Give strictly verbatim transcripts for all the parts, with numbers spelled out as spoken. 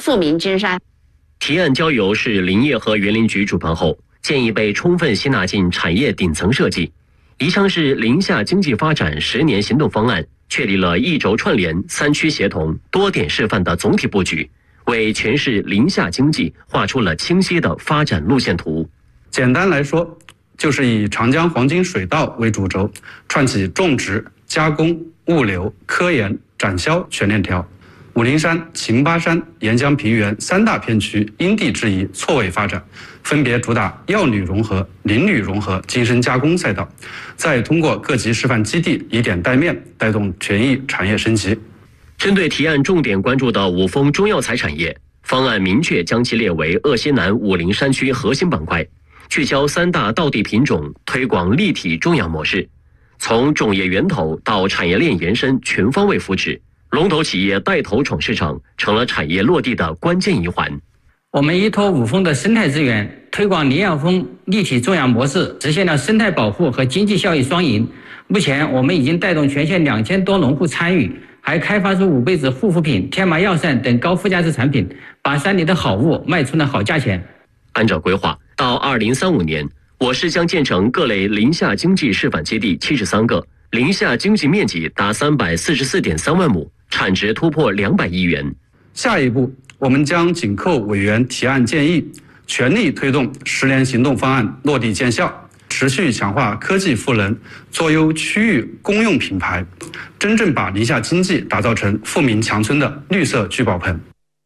富民金山。 提案交由市林业和园林局主办后，建议被充分吸纳进产业顶层设计。宜昌市林下经济发展十年行动方案确立了一轴串联、三区协同、多点示范的总体布局，为全市林下经济画出了清晰的发展路线图。 简单来说，就是以长江黄金水道为主轴，串起种植、加工、物流、科研、展销全链条。武陵山、秦巴山、沿江平原三大片区因地制宜错位发展，分别主打药旅融合、林旅融合、精深加工赛道，再通过各级示范基地以点带面，带动全域产业升级。 针对提案重点关注的五丰中药材产业，方案明确将其列为鄂西南武陵山区核心板块，聚焦三大道地品种，推广立体种养模式，从种业源头到产业链延伸全方位扶持。龙头企业带头闯市场，成了产业落地的关键一环。 我们依托五丰的生态资源，推广林养蜂立体种养模式，实现了生态保护和经济效益双赢。目前，我们已经带动全县两千多农户参与，还开发出五倍子护肤品、天麻药膳等高附加值产品，把山里的好物卖出了好价钱。 按照规划，到二零三五年，我市将建成各类林下经济示范基地七十三个，林下经济面积达三百四十四点三万亩。产值突破两百亿元。 下一步，我们将紧扣委员提案建议，全力推动十年行动方案落地见效，持续强化科技赋能，做优区域公用品牌，真正把林下经济打造成富民强村的绿色聚宝盆。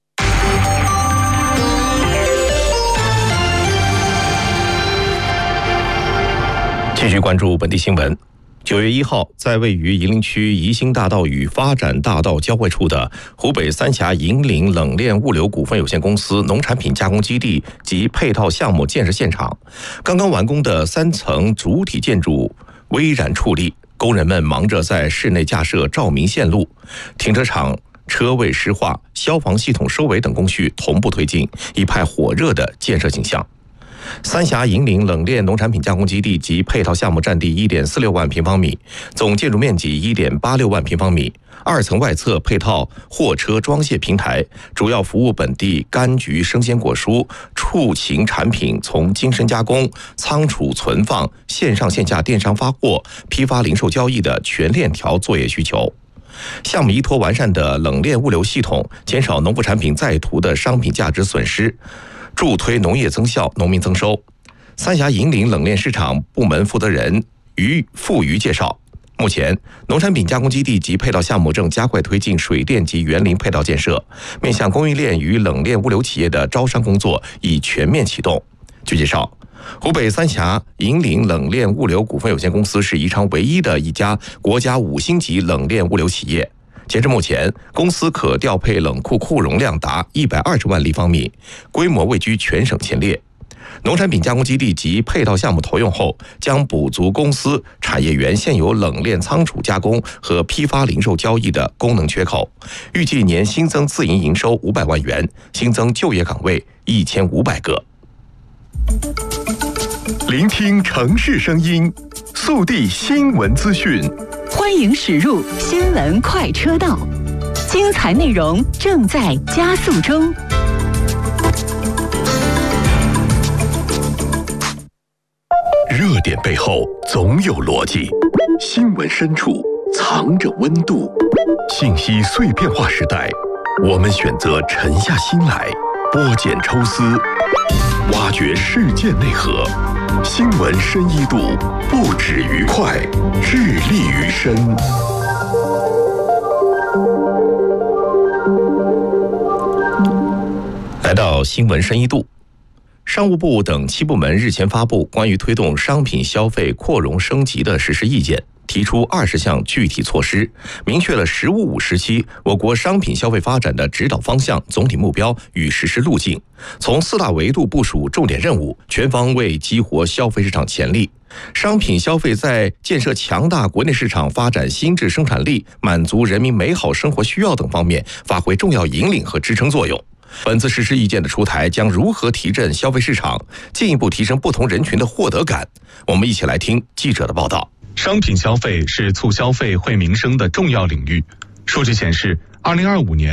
继续关注本地新闻。九月一号，在位于夷陵区宜兴大道与发展大道交汇处的湖北三峡银岭冷链物流股份有限公司农产品加工基地及配套项目建设现场，刚刚完工的三层主体建筑危燃矗立，工人们忙着在室内架设照明线路，停车场车位湿化、消防系统收尾等工序同步推进，一派火热的建设景象。三峡银岭冷链农产品加工基地及配套项目占地 一点四六万平方米，总建筑面积 一点八六万平方米，二层外侧配套货车装卸平台，主要服务本地柑橘、生鲜果蔬、畜禽产品从精深加工、仓储存放、线上线下电商发货、批发零售交易的全链条作业需求。项目依托完善的冷链物流系统，减少农副产品在途的商品价值损失，助推农业增效、农民增收。三峡银岭冷链市场部门负责人于富余介绍，目前农产品加工基地及配套项目正加快推进水电及园林配套建设，面向供应链与冷链物流企业的招商工作已全面启动。据介绍，湖北三峡银岭冷链物流股份有限公司是宜昌唯一的一家国家五星级冷链物流企业。截至目前，公司可调配冷库库容量达一百二十万立方米，规模位居全省前列。农产品加工基地及配套项目投用后，将补足公司产业园现有冷链仓储加工和批发零售交易的功能缺口，预计年新增自营营收五百万元，新增就业岗位一千五百个。 聆听城市声音，速递新闻资讯。 欢迎驶入新闻快车道，精彩内容正在加速中。 热点背后总有逻辑，新闻深处藏着温度。信息碎片化时代，我们选择沉下心来，剥茧抽丝，挖掘事件内核。新闻深一度，不止于快，致力于深。 来到新闻深一度，商务部等七部门日前发布关于推动商品消费扩容升级的实施意见，提出二十项具体措施，明确了“十五五”时期我国商品消费发展的指导方向、总体目标与实施路径，从四大维度部署重点任务，全方位激活消费市场潜力。商品消费在建设强大国内市场、发展新质生产力、满足人民美好生活需要等方面发挥重要引领和支撑作用。本次实施意见的出台将如何提振消费市场，进一步提升不同人群的获得感？我们一起来听记者的报道。 商品消费是促消费惠民生的重要领域。数据显示，二零二五年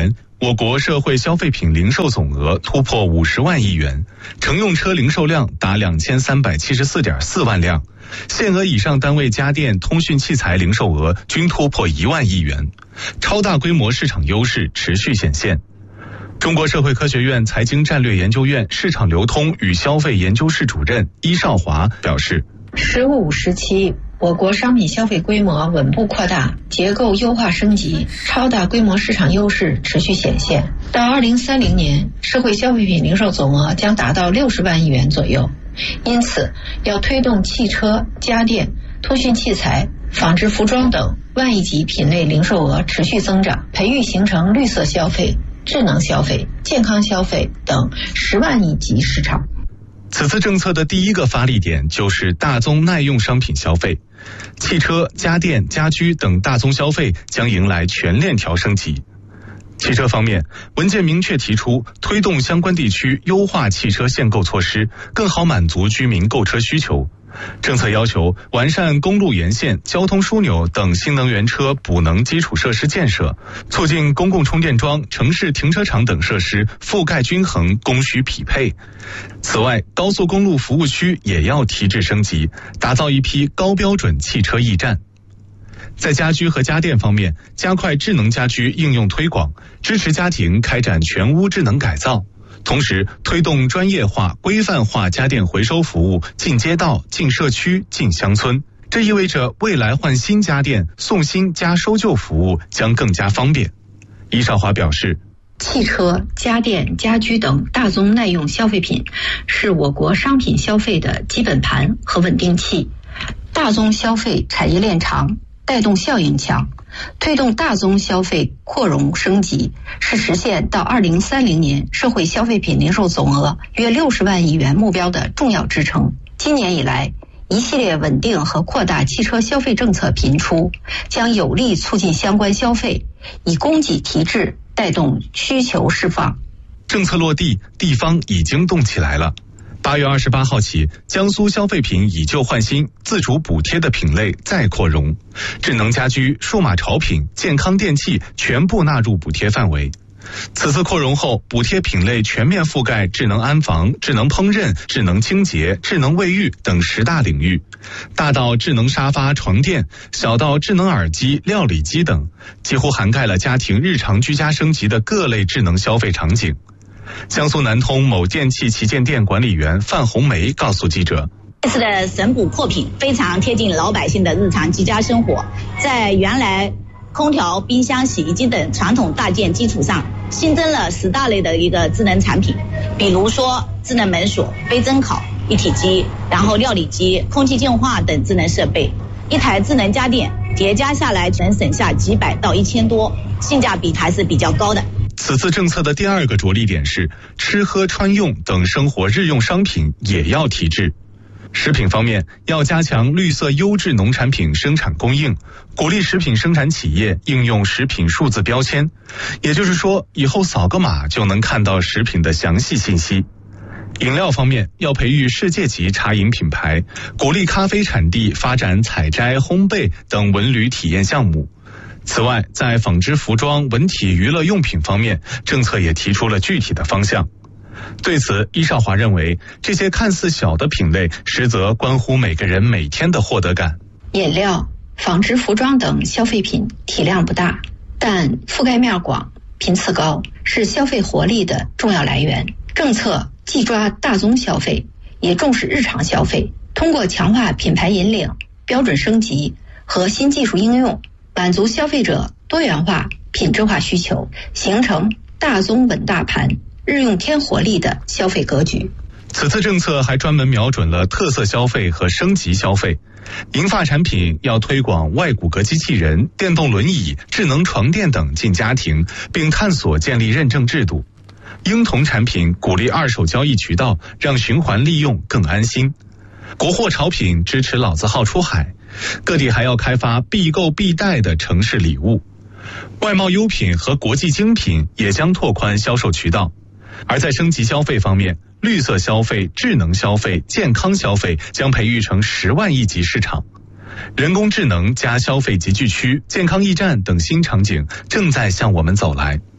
我国社会消费品零售总额突破五十万亿元，乘用车零售量达两千三百七十四点四万辆，限额以上单位家电、通讯器材零售额均突破一万亿元，超大规模市场优势持续显现。中国社会科学院财经战略研究院市场流通与消费研究室主任伊少华表示， 十五时期我国商品消费规模稳步扩大，结构优化升级，超大规模市场优势持续显现。到二零三零年，社会消费品零售总额将达到六十万亿元左右。因此，要推动汽车、家电、通讯器材、纺织服装等万亿级品类零售额持续增长，培育形成绿色消费、智能消费、健康消费等十万亿级市场。 此次政策的第一个发力点就是大宗耐用商品消费，汽车、家电、家居等大宗消费将迎来全链条升级。汽车方面，文件明确提出推动相关地区优化汽车限购措施，更好满足居民购车需求。政策要求完善公路沿线、交通枢纽等新能源车补能基础设施建设，促进公共充电桩、城市停车场等设施覆盖均衡、供需匹配。此外，高速公路服务区也要提质升级，打造一批高标准汽车驿站。在家居和家电方面，加快智能家居应用推广，支持家庭开展全屋智能改造，同时推动专业化、规范化家电回收服务进街道、进社区、进乡村。这意味着未来换新家电、送新加收旧服务将更加方便。伊少华表示， 汽车、家电、家居等大宗耐用消费品是我国商品消费的基本盘和稳定器，大宗消费产业链长，带动效应强，推动大宗消费扩容升级，是实现到二零三零年社会消费品零售总额约六十万亿元目标的重要支撑。今年以来，一系列稳定和扩大汽车消费政策频出，将有力促进相关消费，以供给提质，带动需求释放。 政策落地，地方已经动起来了。八月二十八号起，江苏消费品以旧换新自主补贴的品类再扩容，智能家居、数码潮品、健康电器全部纳入补贴范围。此次扩容后，补贴品类全面覆盖智能安防、智能烹饪、智能清洁、智能卫浴等十大领域，大到智能沙发、床垫，小到智能耳机、料理机等，几乎涵盖了家庭日常居家升级的各类智能消费场景。江苏南通某电器旗舰店管理员范红梅告诉记者， 这次的省补扩品非常贴近老百姓的日常居家生活，在原来空调、冰箱、洗衣机等传统大件基础上，新增了十大类的一个智能产品，比如说智能门锁、杯蒸烤、一体机，然后料理机、空气净化等智能设备。一台智能家电叠加下来能省下几百到一千多，性价比还是比较高的。 此次政策的第二个着力点是吃喝穿用等生活日用商品也要提质。食品方面，要加强绿色优质农产品生产供应，鼓励食品生产企业应用食品数字标签，也就是说，以后扫个码就能看到食品的详细信息。饮料方面，要培育世界级茶饮品牌，鼓励咖啡产地发展采摘、烘焙等文旅体验项目。此外，在纺织服装、文体娱乐用品方面，政策也提出了具体的方向。对此，伊少华认为，这些看似小的品类，实则关乎每个人每天的获得感。 饮料、纺织服装等消费品体量不大，但覆盖面广、频次高，是消费活力的重要来源。政策既抓大宗消费，也重视日常消费，通过强化品牌引领、标准升级和新技术应用，满足消费者多元化、品质化需求，形成大宗稳大盘、日用添活力的消费格局。 此次政策还专门瞄准了特色消费和升级消费。银发产品要推广外骨骼机器人、电动轮椅、智能床垫等进家庭，并探索建立认证制度。婴童产品鼓励二手交易渠道，让循环利用更安心。国货潮品支持老字号出海，各地还要开发必购必带的城市礼物。外贸优品和国际精品也将拓宽销售渠道。而在升级消费方面，绿色消费、智能消费、健康消费将培育成十万亿级市场。人工智能加消费集聚区、健康驿站等新场景正在向我们走来。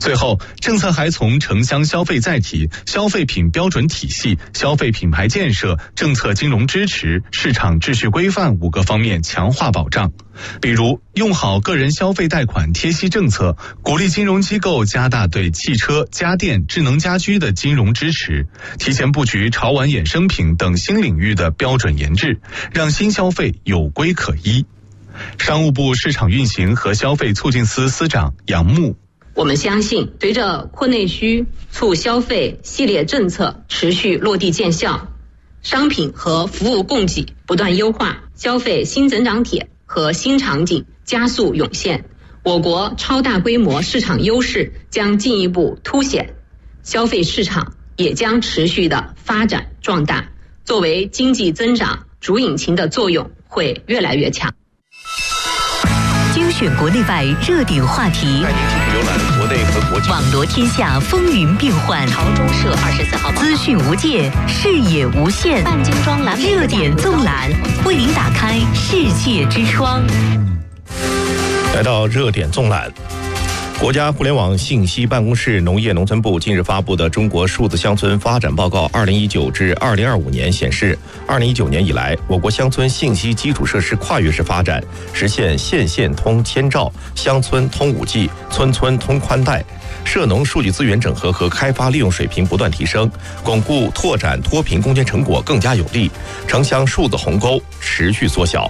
最后，政策还从城乡消费载体、消费品标准体系、消费品牌建设、政策金融支持、市场秩序规范五个方面强化保障。比如，用好个人消费贷款贴息政策，鼓励金融机构加大对汽车、家电、智能家居的金融支持，提前布局潮玩衍生品等新领域的标准研制，让新消费有规可依。商务部市场运行和消费促进司司长杨牧。 我们相信，随着扩内需、促消费系列政策持续落地见效，商品和服务供给不断优化，消费新增长点和新场景加速涌现，我国超大规模市场优势将进一步凸显，消费市场也将持续的发展壮大，作为经济增长主引擎的作用会越来越强。 精选国内外热点话题， 带您继续浏览国内和国际， 网罗天下风云变幻。 朝中社二十四号资讯无界，视野无限。 半精装蓝热点纵览，为您打开世界之窗。 来到热点纵览。国家互联网信息办公室农业农村部近日发布的《中国数字乡村发展报告（二零一九至二零二五年）》显示，二零一九年以来，我国乡村信息基础设施跨越式发展，实现县县通千兆、乡村通五 G、村村通宽带，涉农数据资源整合和开发利用水平不断提升，巩固拓展脱贫攻坚成果更加有力，城乡数字鸿沟持续缩小。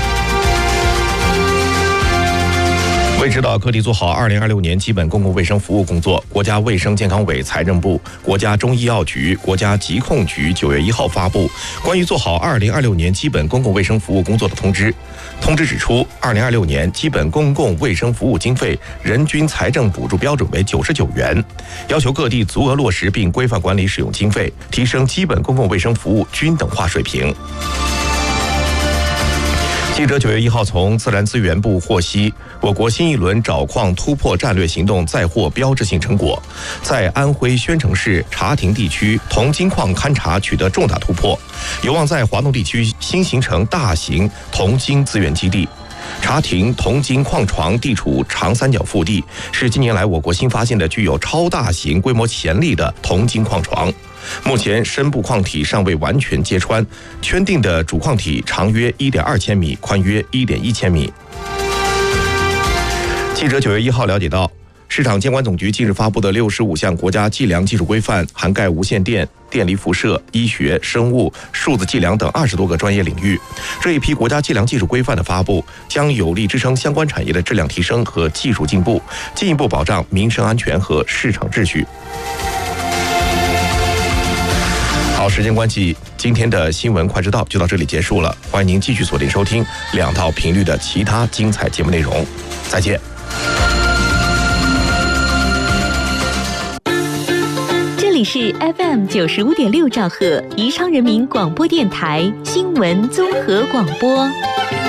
为指导各地做好二零二六年基本公共卫生服务工作，国家卫生健康委、财政部、国家中医药局、国家疾控局九月一号发布关于做好二零二六年基本公共卫生服务工作的通知。通知指出，二零二六年基本公共卫生服务经费人均财政补助标准为九十九元，要求各地足额落实并规范管理使用经费，提升基本公共卫生服务均等化水平。记者九月一号从自然资源部获悉，我国新一轮找矿突破战略行动再获标志性成果，在安徽宣城市茶亭地区铜金矿勘查取得重大突破，有望在华东地区新形成大型铜金资源基地。茶亭铜金矿床地处长三角腹地，是近年来我国新发现的具有超大型规模潜力的铜金矿床。目前深部矿体尚未完全揭穿，圈定的主矿体长约 一点二千米，宽约 一点一千米。记者九月一号了解到，市场监管总局近日发布的六十五项国家计量技术规范，涵盖无线电、电离辐射、医学、生物、数字计量等二十多个专业领域。这一批国家计量技术规范的发布，将有力支撑相关产业的质量提升和技术进步，进一步保障民生安全和市场秩序。好，时间关系，今天的新闻快知道就到这里结束了。欢迎您继续锁定收听两套频率的其他精彩节目内容。再见。 这里是 F M 九十五点六兆赫，宜昌人民广播电台新闻综合广播。